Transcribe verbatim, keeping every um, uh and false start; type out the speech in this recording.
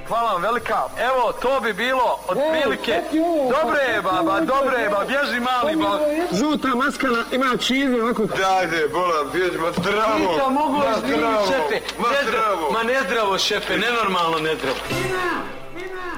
Hvala vam velika. Evo, to bi bilo od prilike. Dobre je, baba, dobre je, baba, bježi mali, baba. Žuta maskana ima čizu, ovako. Dajde, bola, bježi, ma zdravo. Nita, mogu li snimiti, šefe? Ma zdravo. Ma nezdravo, šefe, nenormalno nezdravo. Ina, Ina.